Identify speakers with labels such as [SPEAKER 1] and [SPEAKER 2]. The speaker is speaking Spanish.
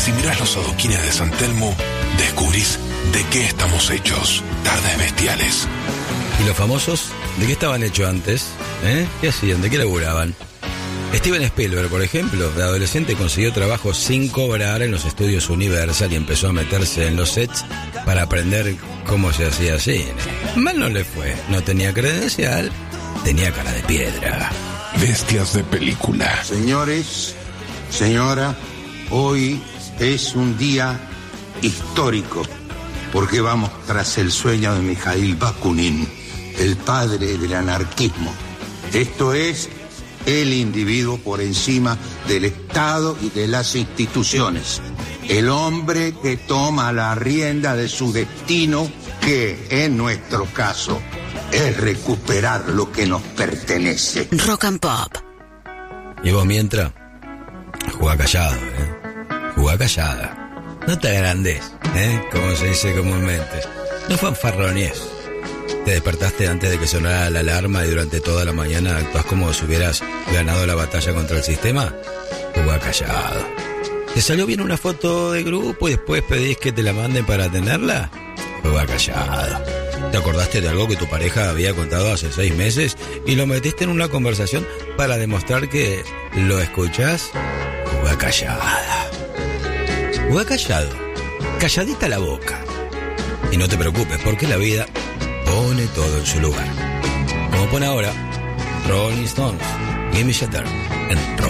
[SPEAKER 1] Si mirás los adoquines de San Telmo, descubrís de qué estamos hechos. Tardes bestiales.
[SPEAKER 2] ¿Y los famosos? ¿De qué estaban hechos antes? ¿Qué hacían? ¿De qué laburaban? Steven Spielberg, por ejemplo, de adolescente consiguió trabajo sin cobrar en los estudios Universal y empezó a meterse en los sets para aprender cómo se hacía cine. Mal no le fue, no tenía credencial, tenía cara de piedra.
[SPEAKER 1] Bestias de película.
[SPEAKER 3] Señores, señora, hoy es un día histórico porque vamos tras el sueño de Mikhail Bakunin, el padre del anarquismo. Esto es el individuo por encima del Estado y de las instituciones. El hombre que toma la rienda de su destino, que en nuestro caso es recuperar lo que nos pertenece.
[SPEAKER 4] Rock and Pop.
[SPEAKER 2] Y vos mientras, jugá callado, jugá callada. No te agrandes, como se dice comúnmente. No fanfarrones. Te despertaste antes de que sonara la alarma y durante toda la mañana actuás como si hubieras ganado la batalla contra el sistema. Jugá callado. ¿Te salió bien una foto de grupo y después pedís que te la manden para tenerla? Jugá callado. ¿Te acordaste de algo que tu pareja había contado hace 6 meses y lo metiste en una conversación para demostrar que lo escuchás? Jugá callada. Jugá callado. Calladita la boca. Y no te preocupes, porque la vida pone todo en su lugar. Como pone ahora Rolling Stones, Gimme Shelter en Rock.